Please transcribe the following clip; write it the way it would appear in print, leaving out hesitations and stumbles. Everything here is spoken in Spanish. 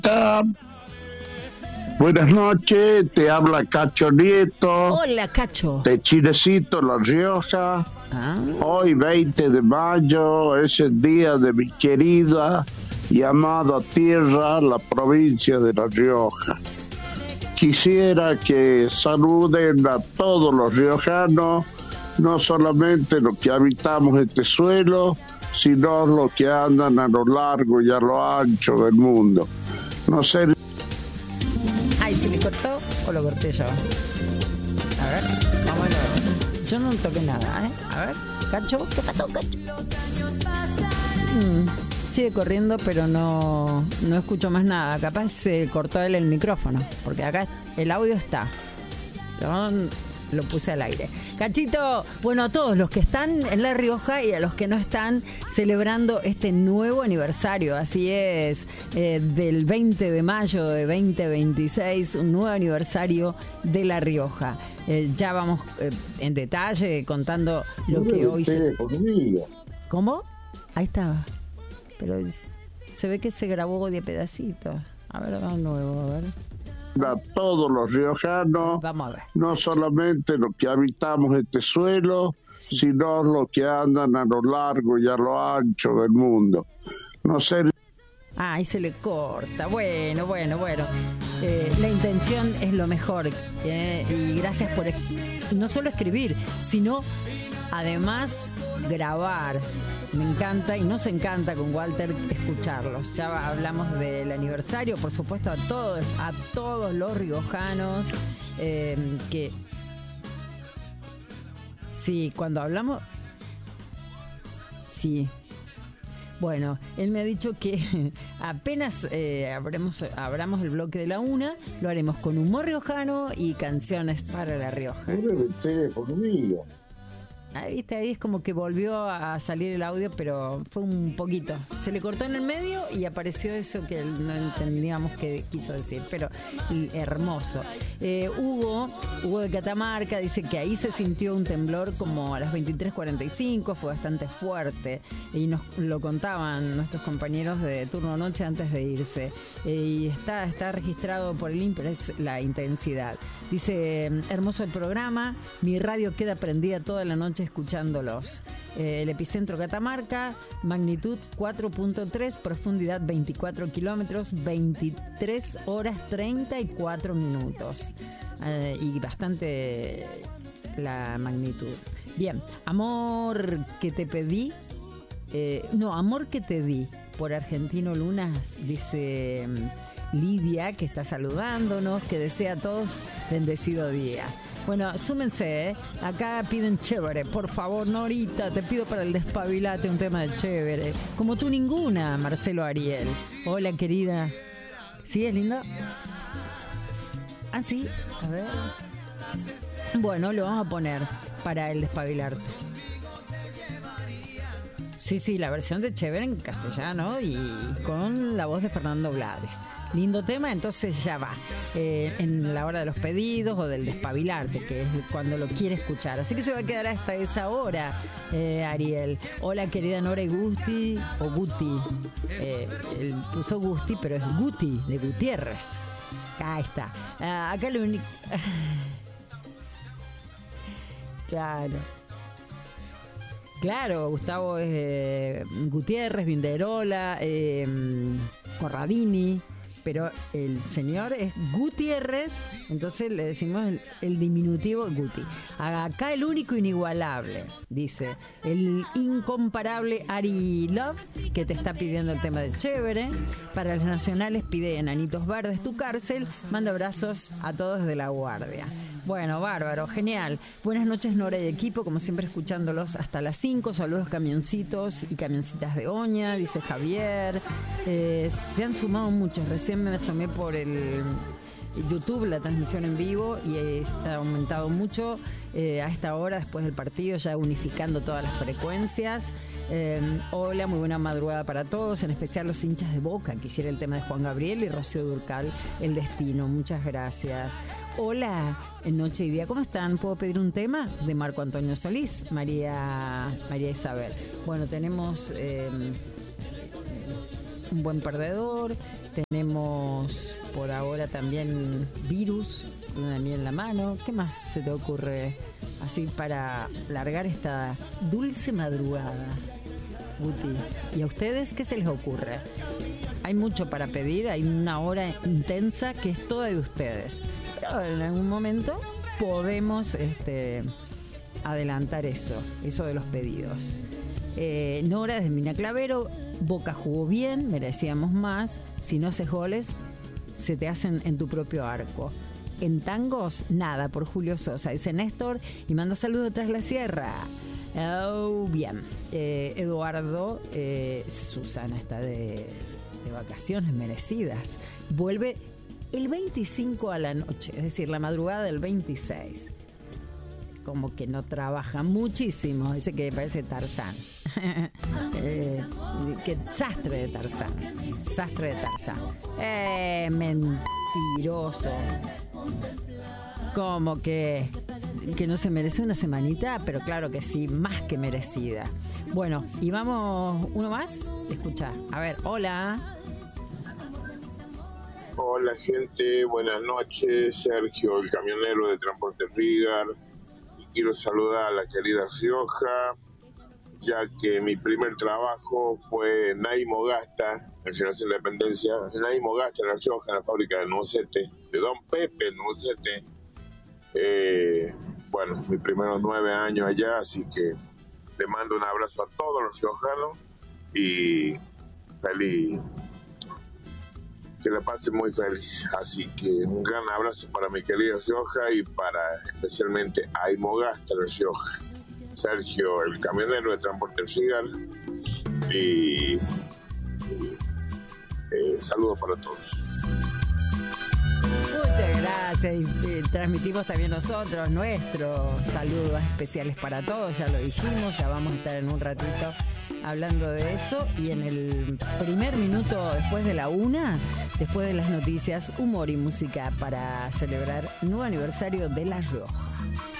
Rita. Buenas noches, te habla Cacho Nieto. Hola, Cacho. De Chilecito, La Rioja. Hoy, 20 de mayo, es el día de mi querida y amada tierra, la provincia de La Rioja. Quisiera que saluden a todos los riojanos, no solamente los que habitamos este suelo, sino los que andan a lo largo y a lo ancho del mundo. No sé. Ay, ¿se le cortó o lo corté yo? A ver, vamos a ver. Yo no toqué nada, ¿eh? A ver, Cacho, ¿qué pasó, Cacho? Sigue corriendo, pero no escucho más nada. Capaz se cortó él el micrófono, porque acá el audio está. Yo lo puse al aire. Cachito, bueno, a todos los que están en La Rioja y a los que no están celebrando este nuevo aniversario, así es, del 20 de mayo de 2026, un nuevo aniversario de La Rioja. Ya vamos en detalle contando lo que hoy se... ¿Cómo? Ahí estaba. Pero se ve que se grabó de pedacitos. A ver, vamos nuevo, a ver. A todos los riojanos, vamos a ver. No solamente los que habitamos este suelo, sí, sino los que andan a lo largo y a lo ancho del mundo. No sé. Ahí se le corta. Bueno. La intención es lo mejor. Y gracias por no solo escribir, sino además grabar. Me encanta y nos encanta con Walter escucharlos. Ya hablamos del aniversario, por supuesto, a todos los riojanos que... Sí, cuando hablamos... Sí. Bueno, él me ha dicho que apenas abramos el bloque de la 1, lo haremos con humor riojano y canciones para La Rioja. Ahí es como que volvió a salir el audio, pero fue un poquito. Se le cortó en el medio y apareció eso que no entendíamos qué quiso decir, pero hermoso. Hugo de Catamarca dice que ahí se sintió un temblor como a las 23:45, fue bastante fuerte y nos lo contaban nuestros compañeros de turno noche antes de irse. Y está registrado por el INPES la intensidad. Dice, hermoso el programa, mi radio queda prendida toda la noche escuchándolos. El epicentro Catamarca, magnitud 4.3, profundidad 24 kilómetros, 23 horas 34 minutos. Y bastante la magnitud. Bien, amor que te pedí, amor que te di, por Argentino Lunas, dice... Lidia, que está saludándonos, que desea a todos bendecido día. Bueno, súmense, ¿eh? Acá piden Chévere. Por favor, Norita, te pido para el despabilate un tema de Chévere. Como tú ninguna, Marcelo Ariel. Hola, querida. ¿Sí es lindo? Ah, sí. A ver. Bueno, lo vamos a poner para el despabilarte. Sí, la versión de Chévere en castellano y con la voz de Fernando Blades. Lindo tema, entonces ya va. En la hora de los pedidos o del despabilarte, que es cuando lo quiere escuchar. Así que se va a quedar hasta esa hora, Ariel. Hola, querida Nora y Gusti, o Guti. Él puso Gusti, pero es Guti, de Gutiérrez. Acá está. Acá lo único... Claro, Gustavo es Gutiérrez, Vinderola, Corradini, pero el señor es Gutiérrez, entonces le decimos el diminutivo Guti. Acá el único inigualable, dice, el incomparable Ari Love, que te está pidiendo el tema de Chévere. Para los nacionales pide Enanitos Verdes, Tu Cárcel. Manda abrazos a todos de La Guardia. Bueno, bárbaro, genial. Buenas noches, Nora y equipo, como siempre escuchándolos hasta las 5. Saludos camioncitos y camioncitas de Oña, dice Javier. Se han sumado muchos. Recién me asomé por el YouTube, la transmisión en vivo, y está aumentado mucho a esta hora, después del partido, ya unificando todas las frecuencias. Hola, muy buena madrugada para todos, en especial los hinchas de Boca. Quisiera el tema de Juan Gabriel y Rocío Dúrcal, El Destino. Muchas gracias. Hola, en Noche y Día, ¿cómo están? ¿Puedo pedir un tema? De Marco Antonio Solís, María Isabel. Bueno, tenemos un buen perdedor, Tenemos por ahora también Virus, Luna de Miel en la Mano. ¿Qué más se te ocurre así para largar esta dulce madrugada, Guti? ¿Y a ustedes qué se les ocurre? Hay mucho para pedir, hay una hora intensa que es toda de ustedes. Pero en algún momento podemos adelantar eso de los pedidos. Nora desde Mina Clavero, Boca jugó bien, merecíamos más. Si no haces goles, se te hacen en tu propio arco. En tangos, nada, por Julio Sosa, dice Néstor, y manda saludos tras la sierra. Oh, bien. Eduardo, Susana está de vacaciones merecidas. Vuelve el 25 a la noche, es decir, la madrugada del 26. Como que no trabaja muchísimo, dice que parece Tarzán. Que sastre de Tarzán. Mentiroso. Como que no se merece una semanita, pero claro que sí, más que merecida. Bueno, y vamos, uno más, escucha. A ver, hola. Hola gente, buenas noches, Sergio, el camionero de Transporte Rigar. Quiero saludar a la querida Rioja, ya que mi primer trabajo fue en Naimogasta, en Generación de Independencia, en Naimogasta, en La Rioja, en la fábrica de Nucete, de Don Pepe Nucete. Bueno, mis primeros 9 años allá, así que le mando un abrazo a todos los riojanos y feliz, que la pasen muy feliz. Así que un gran abrazo para mi querida Rioja y para especialmente a Aimogasta, La Rioja. Sergio, el camionero de Transporte Rigar, y saludos para todos. Muchas gracias, y transmitimos también nosotros nuestros saludos especiales para todos, ya lo dijimos, ya vamos a estar en un ratito hablando de eso, y en el primer minuto después de la 1, después de las noticias, humor y música para celebrar nuevo aniversario de La Rioja.